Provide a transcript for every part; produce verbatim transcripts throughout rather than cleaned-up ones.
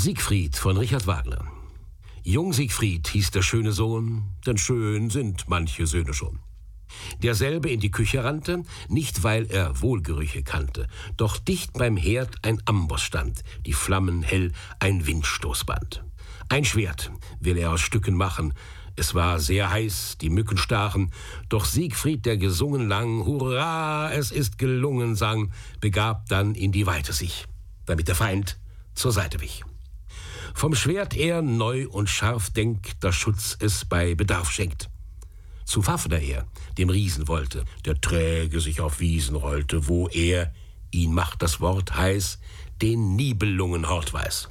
Siegfried von Richard Wagner. Jung Siegfried hieß der schöne Sohn, denn schön sind manche Söhne schon. Derselbe in die Küche rannte, nicht weil er Wohlgerüche kannte, doch dicht beim Herd ein Amboss stand, die Flammen hell ein Windstoßband. Ein Schwert will er aus Stücken machen, es war sehr heiß, die Mücken stachen, doch Siegfried, der gesungen lang, Hurra, es ist gelungen, sang, begab dann in die Weite sich, damit der Feind zur Seite wich. Vom Schwert er neu und scharf denkt, dass Schutz es bei Bedarf schenkt. Zu Fafner er, dem Riesen wollte, der träge sich auf Wiesen rollte, wo er, ihn macht das Wort heiß, den Nibelungenhort weiß.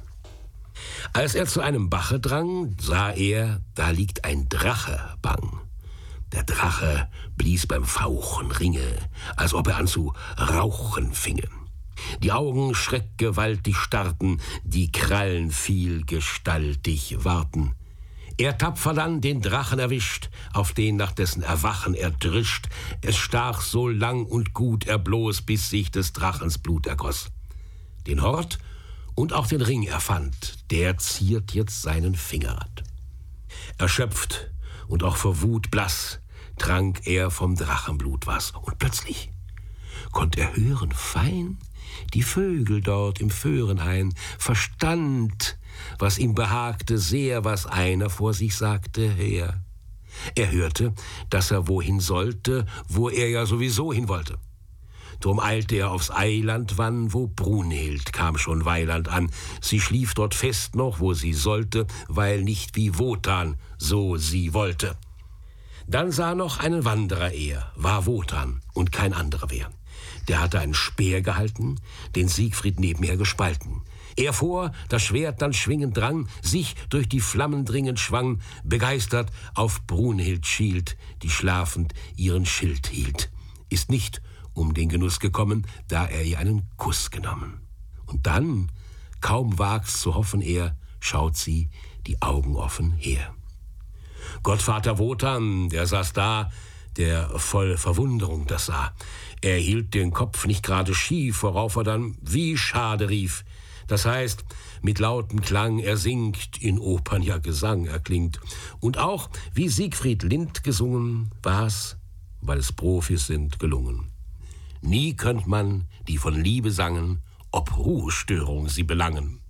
Als er zu einem Bache drang, sah er, da liegt ein Drache bang. Der Drache blies beim Fauchen Ringe, als ob er an zu rauchen finge. Die Augen schreckgewaltig starrten, die Krallen vielgestaltig warten. Er tapfer dann den Drachen erwischt, auf den nach dessen Erwachen er drischt. Es stach so lang und gut er bloß, bis sich des Drachens Blut ergoss. Den Hort und auch den Ring er fand, der ziert jetzt seinen Fingerrand. Erschöpft und auch vor Wut blass, trank er vom Drachenblut was. Und plötzlich konnt er hören fein die Vögel dort im Föhrenhain, verstand, was ihm behagte sehr, was einer vor sich sagte, her. Er hörte, dass er wohin sollte, wo er ja sowieso hin wollte. Drum eilte er aufs Eiland wann, wo Brunhild kam schon weiland an. Sie schlief dort fest noch, wo sie sollte, weil nicht wie Wotan so sie wollte. Dann sah noch einen Wanderer er, war Wotan und kein anderer wär. Der hatte einen Speer gehalten, den Siegfried nebenher gespalten. Er vor, das Schwert dann schwingend drang, sich durch die Flammen dringend schwang, begeistert auf Brunhild schielt, die schlafend ihren Schild hielt. Ist nicht um den Genuss gekommen, da er ihr einen Kuss genommen. Und dann, kaum wagt's zu hoffen er, schaut sie die Augen offen her. Gottvater Wotan, der saß da, der voll Verwunderung das sah. Er hielt den Kopf nicht gerade schief, worauf er dann wie schade rief. Das heißt, mit lautem Klang er singt, in Opern ja Gesang erklingt. Und auch, wie Siegfried Lind gesungen, war's, weil es Profis sind, gelungen. Nie könnt man, die von Liebe sangen, ob Ruhestörung sie belangen.